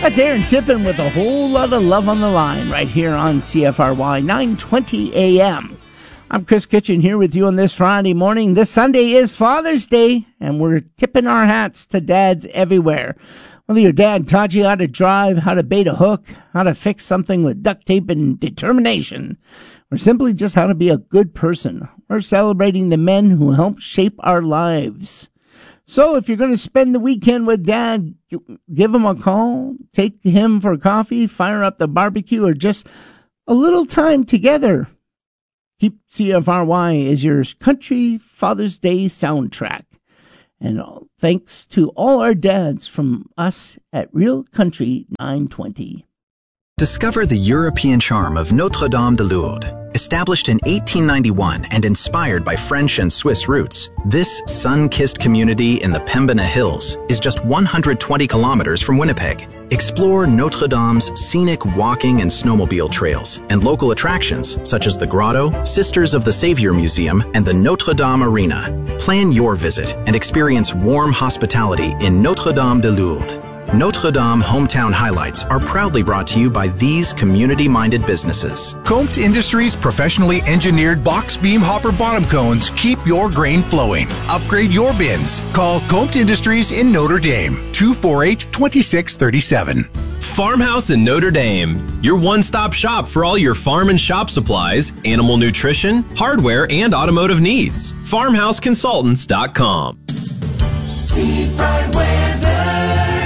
That's Aaron Tippin with a whole lot of love on the line right here on CFRY 920 AM. I'm Chris Kitchen here with you on this Friday morning. This Sunday is Father's Day, and we're tipping our hats to dads everywhere. Whether your dad taught you how to drive, how to bait a hook, how to fix something with duct tape and determination, or simply just how to be a good person, we're celebrating the men who help shape our lives. So if you're going to spend the weekend with Dad, give him a call, take him for coffee, fire up the barbecue, or just a little time together. Keep CFRY as your country Father's Day soundtrack. And thanks to all our dads from us at Real Country 920. Discover the European charm of Notre-Dame de Lourdes. Established in 1891 and inspired by French and Swiss roots, this sun-kissed community in the Pembina Hills is just 120 kilometers from Winnipeg. Explore Notre Dame's scenic walking and snowmobile trails and local attractions such as the Grotto, Sisters of the Savior Museum, and the Notre Dame Arena. Plan your visit and experience warm hospitality in Notre-Dame de Lourdes. Notre Dame Hometown Highlights are proudly brought to you by these community-minded businesses. Comte Industries' professionally engineered box beam hopper bottom cones keep your grain flowing. Upgrade your bins. Call Comte Industries in Notre Dame, 248-2637. Farmhouse in Notre Dame, your one-stop shop for all your farm and shop supplies, animal nutrition, hardware, and automotive needs. FarmhouseConsultants.com. See bright weather.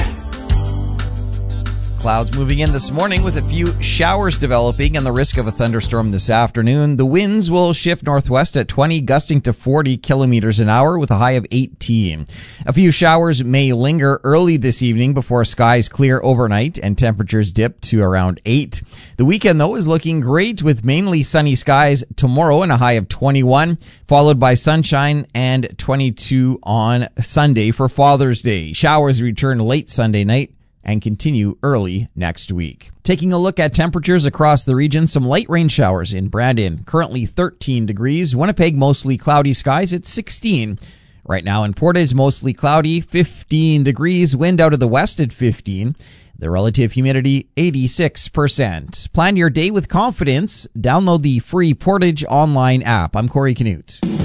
Clouds moving in this morning with a few showers developing and the risk of a thunderstorm this afternoon. The winds will shift northwest at 20, gusting to 40 kilometers an hour with a high of 18. A few showers may linger early this evening before skies clear overnight and temperatures dip to around 8. The weekend, though, is looking great with mainly sunny skies tomorrow and a high of 21, followed by sunshine and 22 on Sunday for Father's Day. Showers return late Sunday night and continue early next week. Taking a look at temperatures across the region, some light rain showers in Brandon, currently 13 degrees. Winnipeg, mostly cloudy skies at 16. Right now in Portage, mostly cloudy, 15 degrees. Wind out of the west at 15. The relative humidity, 86%. Plan your day with confidence. Download the free Portage online app. I'm Corey Canute.